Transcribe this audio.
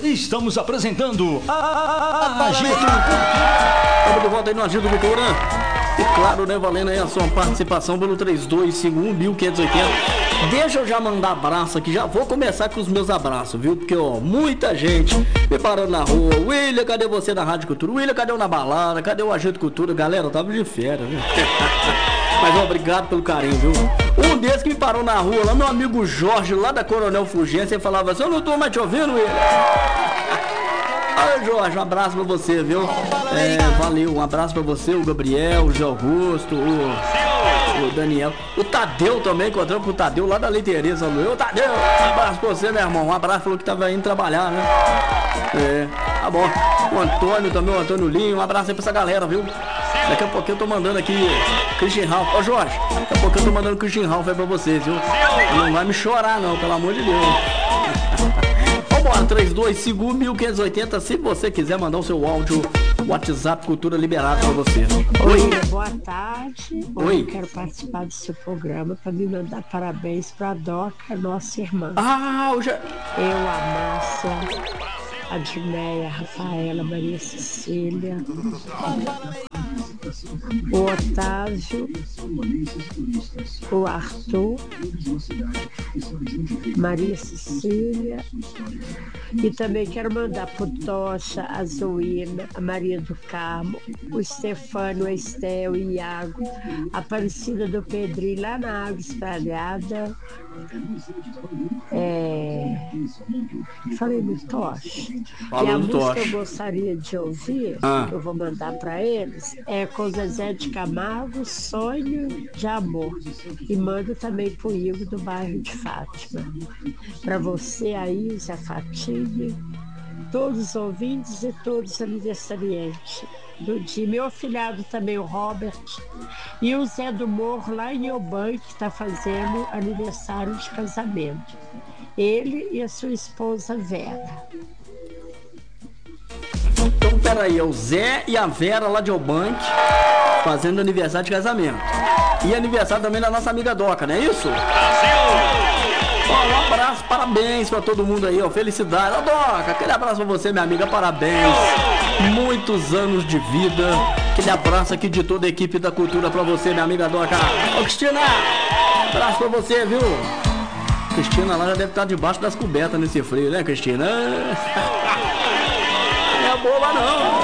Estamos apresentando a Agito Cultura. Estamos de volta aí no Agito Cultura. E claro, né, valendo aí a sua participação pelo 3251-1580. Deixa eu já mandar abraço aqui, já vou começar com os meus abraços, viu? Porque, ó, muita gente me parando na rua. William, cadê você na Rádio Cultura? William, cadê eu na balada? Cadê o Agito Cultura? Galera, eu tava de férias, viu? Mas obrigado pelo carinho, viu? Um desses que me parou na rua, lá meu amigo Jorge, lá da Coronel Fulgência, ele falava assim: eu não tô mais te ouvindo, William. Olha, Jorge, um abraço pra você, viu? Valeu, um abraço pra você, o Gabriel, o Zé Augusto, o Daniel, o Tadeu também, encontramos com o Tadeu lá da Leitereza, Ô Tadeu, um abraço pra você, meu irmão, um abraço, falou que tava indo trabalhar, né? Tá bom. O Antônio também, o Antônio Linho, um abraço aí pra essa galera, viu? Daqui a pouquinho eu tô mandando aqui Christian Ralph. Ô Jorge, daqui a pouquinho eu tô mandando Christian Ralph aí pra vocês, viu? Não vai me chorar não, pelo amor de Deus. Vambora, 3251-1580, se você quiser mandar o seu áudio, WhatsApp Cultura liberado pra você. Oi, boa tarde. Oi. Eu quero participar do seu programa para me mandar parabéns pra Doca, nossa irmã. Eu, a Márcia, a Dineia, a Rafaela, a Maria Cecília, o Otávio, o Arthur, Maria Cecília, e também quero mandar pro Tocha, a Zoína, a Maria do Carmo, o Stefânio, a Estel, o Iago, a Aparecida do Pedrinho lá na Água Espalhada. Falei no Tocha. E a música que eu gostaria de ouvir, que eu vou mandar para eles, é com Zezé de Camargo, Sonho de Amor. E mando também pro Igor do bairro de Fátima. Para você aí, Zé Fatine, todos os ouvintes e todos os aniversariantes do dia. Meu afilhado também, o Robert, e o Zé do Morro lá em Oban, que está fazendo aniversário de casamento. Ele e a sua esposa Vera. Então, peraí, é o Zé e a Vera lá de Obank fazendo aniversário de casamento. E aniversário também da nossa amiga Doca, não é isso? Um abraço, parabéns pra todo mundo aí, ó, felicidade. Ó, Doca, aquele abraço pra você, minha amiga, parabéns. Muitos anos de vida. Aquele abraço aqui de toda a equipe da Cultura pra você, minha amiga Doca. Ô, Cristina, abraço pra você, viu? Cristina lá já deve estar debaixo das cobertas nesse frio, né, Cristina? Não é boba, não.